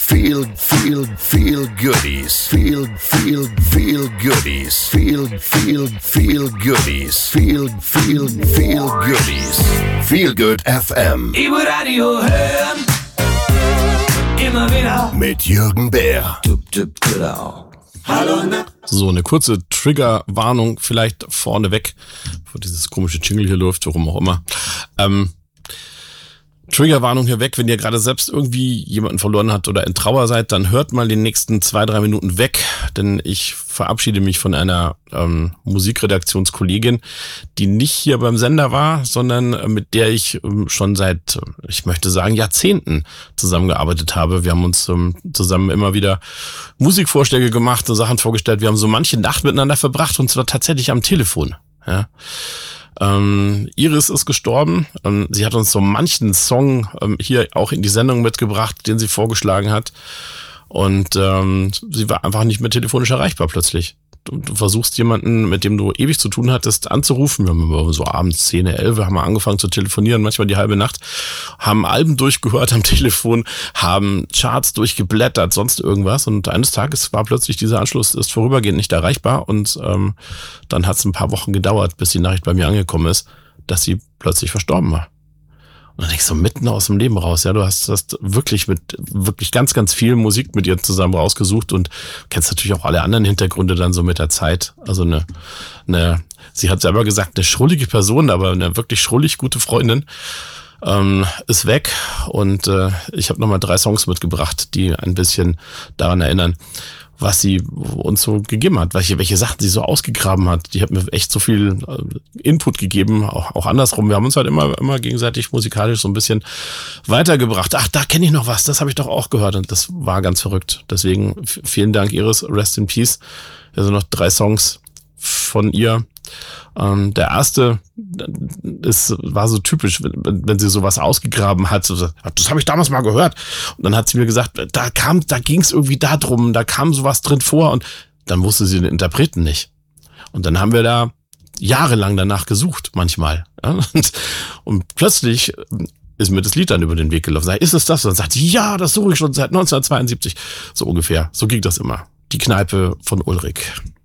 Goodies. Feel Goodies. Feel Goodies. Feel Goodies. Feel Good FM. Über Radio hören. Immer wieder. Mit Jürgen Bär. Hallo, ne? So, eine kurze Triggerwarnung vielleicht vorneweg, bevor dieses komische Jingle hier läuft, warum auch immer. Triggerwarnung hier weg, wenn ihr gerade selbst irgendwie jemanden verloren habt oder in Trauer seid, dann hört mal die nächsten 2-3 Minuten weg, denn ich verabschiede mich von einer Musikredaktionskollegin, die nicht hier beim Sender war, sondern mit der ich schon seit, ich möchte sagen, Jahrzehnten zusammengearbeitet habe. Wir haben uns zusammen immer wieder Musikvorschläge gemacht und Sachen vorgestellt. Wir haben so manche Nacht miteinander verbracht und zwar tatsächlich am Telefon. Ja. Iris ist gestorben. Sie hat uns so manchen Song hier auch in die Sendung mitgebracht, den sie vorgeschlagen hat. Und sie war einfach nicht mehr telefonisch erreichbar plötzlich. Du versuchst jemanden, mit dem du ewig zu tun hattest, anzurufen. Wir haben so abends 10, 11 haben wir angefangen zu telefonieren, manchmal die halbe Nacht, haben Alben durchgehört am Telefon, haben Charts durchgeblättert, sonst irgendwas. Und eines Tages war plötzlich dieser Anschluss ist vorübergehend nicht erreichbar. Und dann hat es ein paar Wochen gedauert, bis die Nachricht bei mir angekommen ist, dass sie plötzlich verstorben war. Und dann denkst du, mitten aus dem Leben raus, ja, du hast wirklich ganz, ganz viel Musik mit ihr zusammen rausgesucht und kennst natürlich auch alle anderen Hintergründe dann so mit der Zeit. Also sie hat selber gesagt, eine schrullige Person, aber eine wirklich schrullig gute Freundin ist weg und ich habe nochmal 3 Songs mitgebracht, die ein bisschen daran erinnern, was sie uns so gegeben hat, welche Sachen sie so ausgegraben hat. Die hat mir echt so viel Input gegeben, auch andersrum. Wir haben uns halt immer gegenseitig musikalisch so ein bisschen weitergebracht. Ach, da kenne ich noch was, das habe ich doch auch gehört und das war ganz verrückt. Deswegen vielen Dank, Iris, Rest in Peace. Also noch 3 Songs von ihr. Der erste war so typisch, wenn sie sowas ausgegraben hat. So, das habe ich damals mal gehört. Und dann hat sie mir gesagt, da ging es irgendwie darum, da kam sowas drin vor und dann wusste sie den Interpreten nicht. Und dann haben wir da jahrelang danach gesucht, manchmal. Ja? Und plötzlich ist mir das Lied dann über den Weg gelaufen. Ist es das? Und dann sagt sie, ja, das suche ich schon seit 1972. So ungefähr. So ging das immer. Die Kneipe von Ulrich.